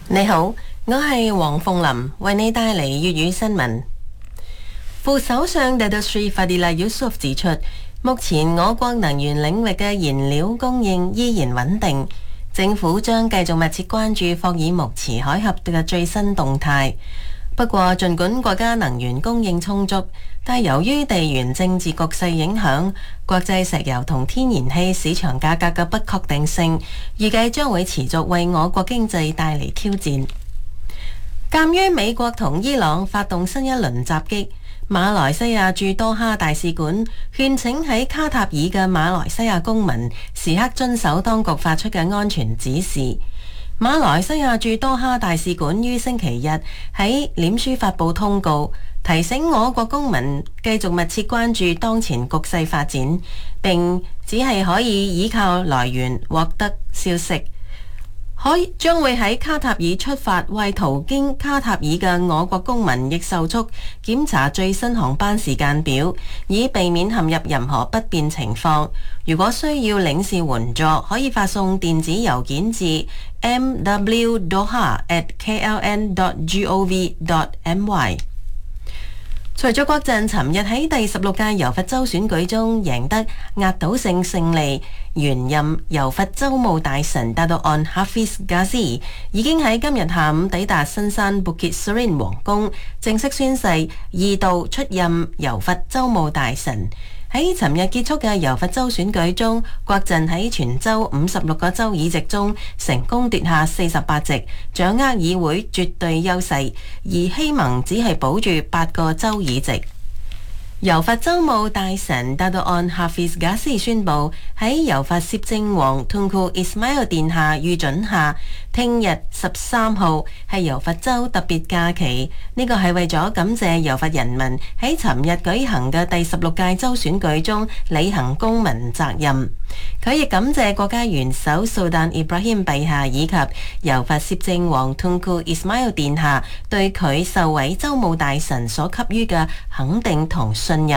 你好，我係黃鳳琳，為你帶嚟粵語新聞。副首相 Datuk Seri Fadilah Yusof 指出，目前我國能源領域嘅燃料供應依然穩定，政府將繼續密切關注霍爾木茲海峽嘅最新動態。不過，儘管國家能源供應充足，但由於地緣政治局勢影響，國際石油同天然氣市場價格嘅不確定性，預計將會持續為我國經濟帶嚟挑戰。鑑於美國同伊朗發動新一輪襲擊，馬來西亞駐多哈大使館勸請喺卡塔爾嘅馬來西亞公民時刻遵守當局發出嘅安全指示。馬來西亞駐多哈大使館於星期日喺臉書發布通告，提醒我國公民繼續密切關注當前局勢發展，並只係可以依靠來源獲得消息。將會喺卡塔爾出發為途經卡塔爾嘅我國公民亦受促檢查最新航班時間表，以避免陷入任何不便情況。如果需要領事援助，可以發送電子郵件至 mwdoha@kln.gov.my。隨着國陣尋日喺第16屆柔佛州選舉中贏得壓倒性勝利，原任柔佛州務大臣Dato' Onn Hafiz Ghazi 已經喺今日下午抵達新山 Bukit Serene 皇宮，正式宣誓二度出任柔佛州務大臣。喺尋日結束嘅柔佛州選舉中，國陣喺全州56個州議席中成功奪下48席，掌握議會絕對優勢，而希盟只係保住8個州議席。柔佛州務大臣Dato' Onn Hafiz Ghazi 宣布喺柔佛攝政王 Tunku Ismail 殿下御准下，聽日13號係柔佛州特別假期。呢個係為咗感謝柔佛人民喺尋日舉行嘅第16屆州選舉中履行公民責任。佢亦感謝國家元首Sultan Ibrahim 陛下以及柔佛攝政王 Tunku Ismail 殿下對佢受委州務大臣所給予嘅肯定同信任。